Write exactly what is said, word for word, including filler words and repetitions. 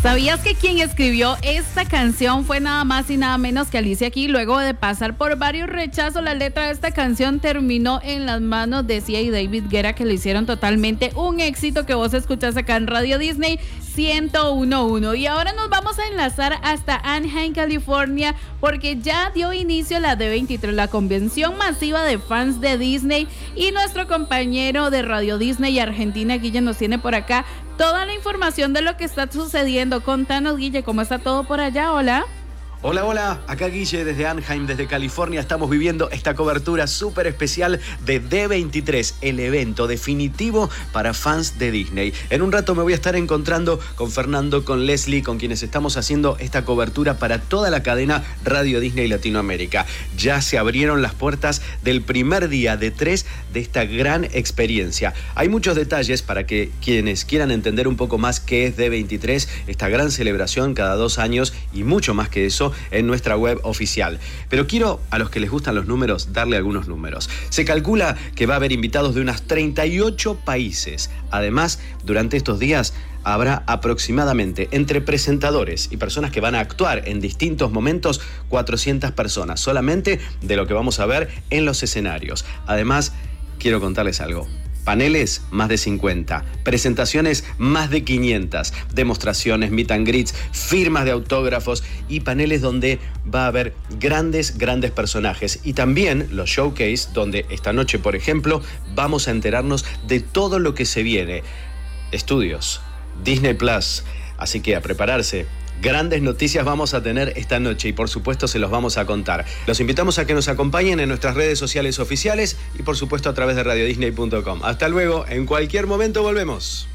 ¿Sabías que quien escribió esta canción fue nada más y nada menos que Alicia Keys? Luego de pasar por varios rechazos, la letra de esta canción terminó en las manos de Sia y David Guetta, que le hicieron totalmente un éxito que vos escuchás acá en Radio Disney ciento uno punto uno. Y ahora nos vamos a enlazar hasta Anaheim, California, porque ya dio inicio la D veintitrés, la convención masiva de fans de Disney, y nuestro compañero de Radio Disney Argentina, Guille, nos tiene por acá toda la información de lo que está sucediendo. Contanos, Guille, ¿cómo está todo por allá? Hola. Hola, hola, acá Guille desde Anaheim, desde California. Estamos viviendo esta cobertura súper especial de D veintitrés, el evento definitivo para fans de Disney. En un rato me voy a estar encontrando con Fernando, con Leslie, con quienes estamos haciendo esta cobertura para toda la cadena Radio Disney Latinoamérica. Ya se abrieron las puertas del primer día de tres de esta gran experiencia. Hay muchos detalles para que quienes quieran entender un poco más qué es D veintitrés, esta gran celebración cada dos años y mucho más que eso, en nuestra web oficial. Pero quiero, a los que les gustan los números, darle algunos números. Se calcula que va a haber invitados de unos treinta y ocho países. Además, durante estos días habrá aproximadamente, entre presentadores y personas que van a actuar en distintos momentos, cuatrocientas personas, solamente de lo que vamos a ver en los escenarios. Además, quiero contarles algo. Paneles, más de cincuenta. Presentaciones, más de quinientas. Demostraciones, meet and greets, firmas de autógrafos y paneles donde va a haber grandes, grandes personajes. Y también los showcase, donde esta noche, por ejemplo, vamos a enterarnos de todo lo que se viene. Estudios, Disney Plus. Así que a prepararse. Grandes noticias vamos a tener esta noche y por supuesto se los vamos a contar. Los invitamos a que nos acompañen en nuestras redes sociales oficiales y por supuesto a través de radio disney punto com. Hasta luego, en cualquier momento volvemos.